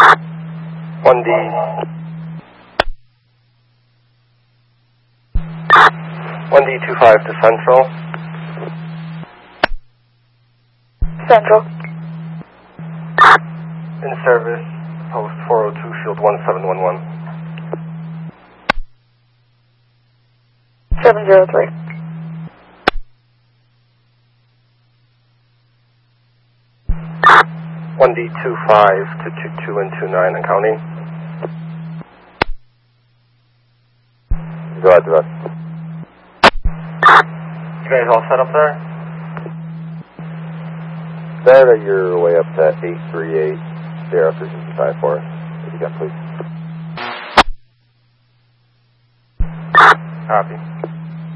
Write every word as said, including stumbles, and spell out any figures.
one D. one D two five to Central. Central. In service, post four oh two, field one seven one one. seven zero three. one D two five to two two and two nine and counting. Go ahead, Russ. You guys all set up there? Set your way up to eight three eight, zero three five four. If you can, please. Copy.